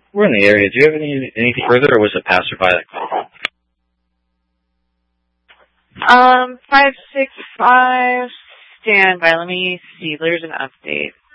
We're in the area. Do you have anything further, or was it passerby that called? 565, standby. Let me see. There's an update.